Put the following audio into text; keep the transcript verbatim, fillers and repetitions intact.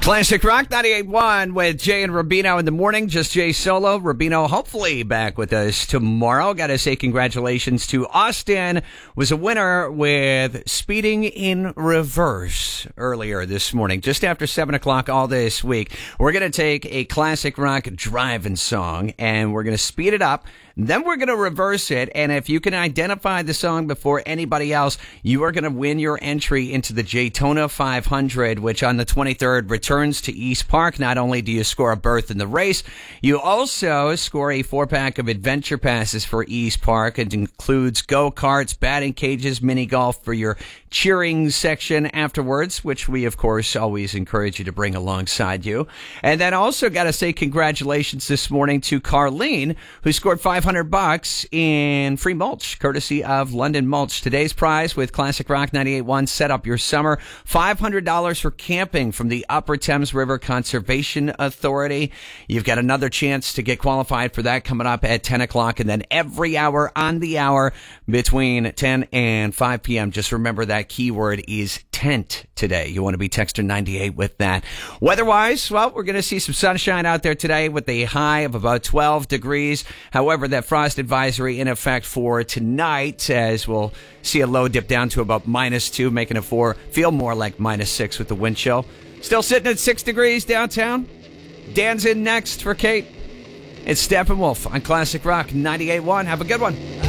Classic Rock ninety-eight point one with Jay and Rubino in the morning. Just Jay solo. Rubino hopefully back with us tomorrow. Got to say congratulations to Austin. Was a winner with Speeding in Reverse earlier this morning, just after seven o'clock all this week. We're going to take a classic rock driving song and we're going to speed it up. Then we're going to reverse it, and if you can identify the song before anybody else, you are going to win your entry into the Daytona five hundred, which on the twenty-third returns to East Park. Not only do you score a berth in the race, you also score a four-pack of adventure passes for East Park. It includes go-karts, batting cages, mini golf for your cheering section afterwards, which we, of course, always encourage you to bring alongside you. And then also got to say congratulations this morning to Carlene, who scored five hundred bucks in free mulch, courtesy of London Mulch. Today's prize with Classic Rock ninety-eight point one, set up your summer. five hundred dollars for camping from the Upper Thames River Conservation Authority. You've got another chance to get qualified for that coming up at ten o'clock, and then every hour on the hour between ten and five p.m. Just remember that keyword is tent today. You want to be texter ninety-eight with that. Weather-wise, well, we're going to see some sunshine out there today with a high of about twelve degrees. However, that frost advisory in effect for tonight, as we'll see a low dip down to about minus two, making it four feel more like minus six with the wind chill. Still sitting at six degrees downtown. Dan's in next for Kate. It's Steppenwolf on Classic Rock ninety-eight point one. Have a good one.